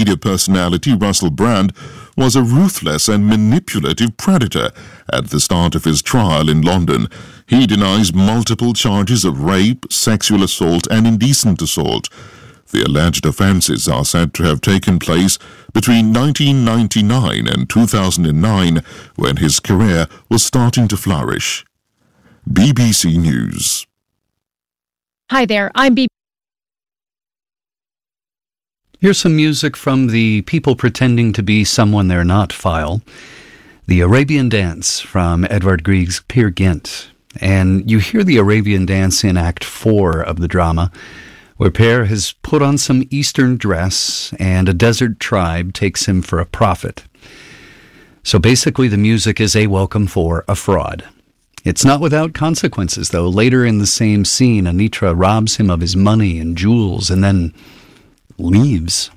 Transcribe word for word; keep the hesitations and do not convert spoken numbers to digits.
media personality Russell Brand was a ruthless and manipulative predator at the start of his trial in London. He denies multiple charges of rape, sexual assault and indecent assault. The alleged offences are said to have taken place between nineteen ninety-nine and two thousand nine, when his career was starting to flourish. B B C News. Hi there, I'm B B C. Here's some music from the People Pretending to Be Someone They're Not file. The Arabian Dance from Edvard Grieg's Peer Gynt. And you hear the Arabian Dance in Act four of the drama, where Per has put on some Eastern dress and a desert tribe takes him for a prophet. So basically the music is a welcome for a fraud. It's not without consequences, though. Later in the same scene, Anitra robs him of his money and jewels and then leaves.